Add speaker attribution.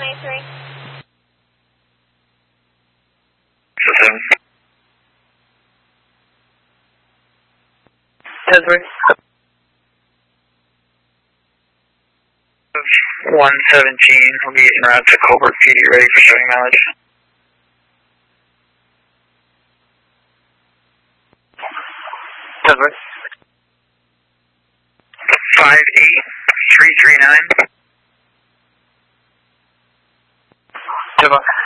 Speaker 1: 23.
Speaker 2: System.
Speaker 3: 10-3.
Speaker 2: 117 will be en route to Colbert PD, ready for starting mileage.
Speaker 3: Desiree.
Speaker 2: 58339.
Speaker 3: Devon.